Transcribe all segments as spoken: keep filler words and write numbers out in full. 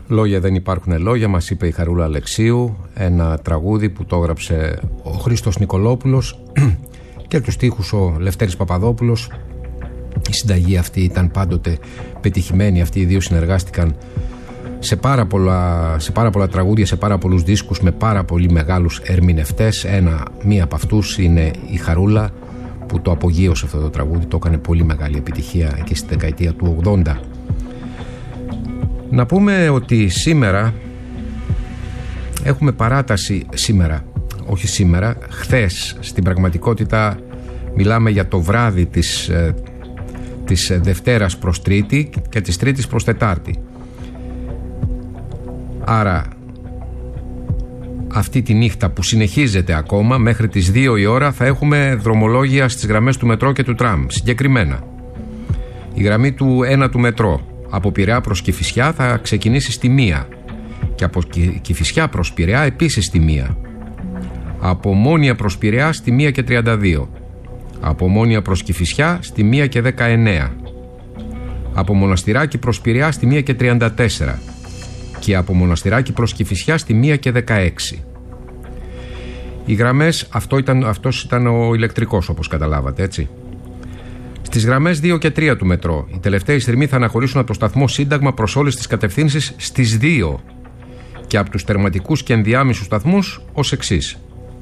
Λόγια δεν υπάρχουν λόγια, μας είπε η Χαρούλα Αλεξίου, ένα τραγούδι που το έγραψε ο Χρήστος Νικολόπουλος και τους στίχους ο Λευτέρης Παπαδόπουλος. Η συνταγή αυτή ήταν πάντοτε πετυχημένη, αυτοί οι δύο συνεργάστηκαν σε πάρα πολλά, σε πάρα πολλά τραγούδια, σε πάρα πολλούς δίσκους με πάρα πολύ μεγάλους ερμηνευτές. Ένα, μία από αυτούς είναι η Χαρούλα που το απογείωσε αυτό το τραγούδι, το έκανε πολύ μεγάλη επιτυχία εκεί στη δεκαετία του ογδόντα. Να πούμε ότι σήμερα έχουμε παράταση, σήμερα, όχι σήμερα, χθες στην πραγματικότητα μιλάμε για το βράδυ της, της Δευτέρας προς Τρίτη και της Τρίτης προς Τετάρτη. Άρα αυτή τη νύχτα που συνεχίζεται ακόμα μέχρι τις δύο η ώρα θα έχουμε δρομολόγια στις γραμμές του μετρό και του τραμ. Συγκεκριμένα η γραμμή του ένα του μετρό από Πειραιά προς Κηφισιά θα ξεκινήσει στη μία και από Κηφισιά προς Πειραιά επίσης στη μία. Από Ομόνια προς Πειραιά στη μία και τριάντα δύο. Από Ομόνια προς Κηφισιά στη μία και δεκαεννέα. Από Μοναστηράκι προς Πειραιά στη μία και τριάντα τέσσερα. Και από Μοναστηράκι προς Κηφισιά στη μία και δεκαέξι. Οι γραμμές, αυτό ήταν, αυτός ήταν ο ηλεκτρικός όπως καταλάβατε, έτσι. Στις γραμμές δύο και τρία του μετρό, οι τελευταίοι στριμμοί θα αναχωρήσουν από το σταθμό Σύνταγμα προς όλες τις κατευθύνσεις στις δύο και από τους τερματικούς και ενδιάμεσους σταθμούς ως εξής.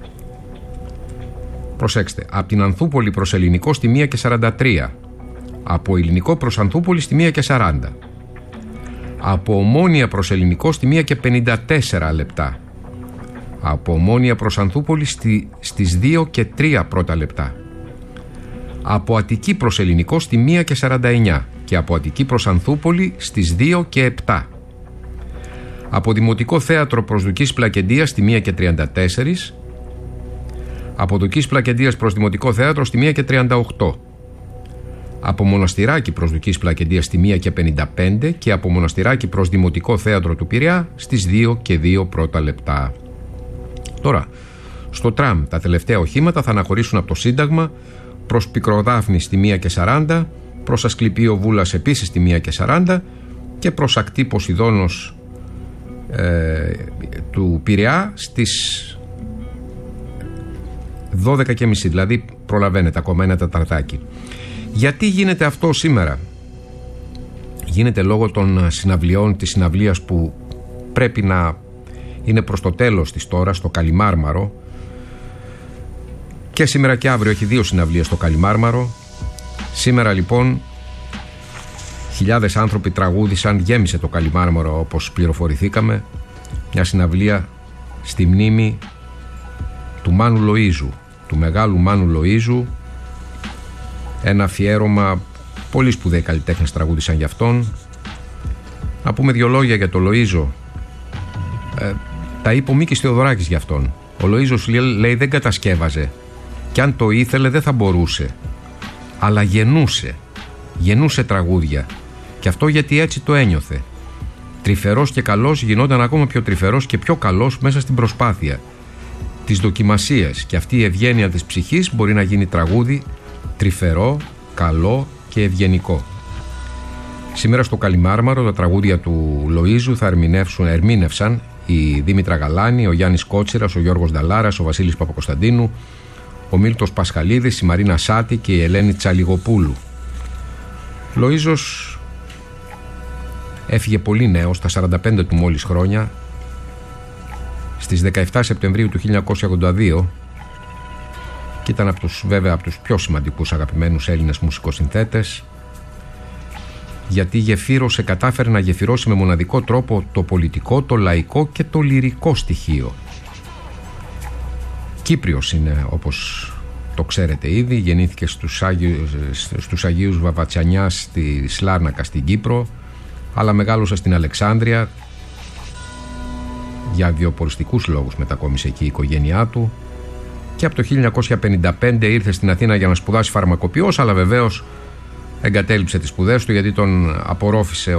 Προσέξτε, από την Ανθούπολη προς Ελληνικό στη μία και σαράντα τρία, από Ελληνικό προς Ανθούπολη στη μία και σαράντα, από Ομόνια προς Ελληνικό στη μία και πενήντα τέσσερα λεπτά, από Ομόνια προς Ανθούπολη στη, στις δύο και τρία πρώτα λεπτά, από Αττική προς Ελληνικό στη μία και σαράντα εννέα και από Αττική προς Ανθούπολη στις δύο και επτά, από Δημοτικό Θέατρο προς Δουκής Πλακεντίας στη μία και τριάντα τέσσερα, από Δουκής Πλακεντίας προς Δημοτικό Θέατρο στη μία και τριάντα οκτώ, από Μοναστηράκι προς Δουκής Πλακεντίας στη μία και πενήντα πέντε και από Μοναστηράκι προς Δημοτικό Θέατρο του Πειραιά στις δύο και δύο πρώτα λεπτά. Τώρα, στο τραμ τα τελευταία οχήματα θα αναχωρήσουν από το Σύνταγμα προς Πικροδάφνη στη μία και σαράντα, προς Ασκληπείο Βούλας επίσης στη μία και σαράντα και προς Ακτή Ποσειδώνος ε, του Πειραιά στις δώδεκα και μισή, δηλαδή προλαβαίνετε ακόμα ένα τεταρτάκι. Γιατί γίνεται αυτό σήμερα? Γίνεται λόγω των συναυλιών, της συναυλίας που πρέπει να είναι προς το τέλος της τώρα στο Καλιμάρμαρο. Και σήμερα και αύριο έχει δύο συναυλίες στο Καλιμάρμαρο. Σήμερα λοιπόν χιλιάδες άνθρωποι τραγούδησαν, γέμισε το Καλιμάρμαρο όπως πληροφορηθήκαμε, μια συναυλία στη μνήμη του Μάνου Λοΐζου, του μεγάλου Μάνου Λοΐζου. Ένα αφιέρωμα, πολύ σπουδαίοι καλλιτέχνες τραγούδησαν για αυτόν. Να πούμε δύο λόγια για τον Λοΐζο. Ε, τα είπε ο Μίκης Θεοδωράκης για αυτόν. Ο Λοΐζος λέει δεν κατασκεύαζε και αν το ήθελε δεν θα μπορούσε, αλλά γεννούσε, γεννούσε τραγούδια και αυτό γιατί έτσι το ένιωθε. Τρυφερός και καλός γινόταν ακόμα πιο τρυφερός και πιο καλός μέσα στην προσπάθεια της δοκιμασίας και αυτή η ευγένεια της ψυχής μπορεί να γίνει τραγούδι τρυφερό, καλό και ευγενικό. Σήμερα στο Καλιμάρμαρο τα τραγούδια του Λοΐζου θα ερμηνεύσουν, ερμήνευσαν η Δήμητρα Γαλάνη, ο Γιάννης Κότσιρας, ο Γιώργος Νταλάρας, ο Βασίλης Παπακοσταντίνου, ο Μίλτος Πασχαλίδης, η Μαρίνα Σάτη και η Ελένη Τσαλιγοπούλου. Λοΐζος έφυγε πολύ νέος, στα σαράντα πέντε του μόλις χρόνια, στις δεκαεπτά Σεπτεμβρίου του χίλια εννιακόσια ογδόντα δύο και ήταν από τους, βέβαια από τους πιο σημαντικούς αγαπημένους Έλληνες μουσικοσυνθέτες, γιατί γεφύρωσε, κατάφερε να γεφυρώσει με μοναδικό τρόπο το πολιτικό, το λαϊκό και το λυρικό στοιχείο. Κύπριος είναι, όπως το ξέρετε ήδη, γεννήθηκε στους Άγιους, στους Αγίους Βαβατσιανιάς στη Σλάρνακα στην Κύπρο, αλλά μεγάλωσε στην Αλεξάνδρεια. Για βιοποριστικούς λόγους μετακόμισε εκεί η οικογένειά του και από το χίλια εννιακόσια πενήντα πέντε ήρθε στην Αθήνα για να σπουδάσει φαρμακοποιός, αλλά βεβαίως εγκατέλειψε τις σπουδές του γιατί τον απορρόφησε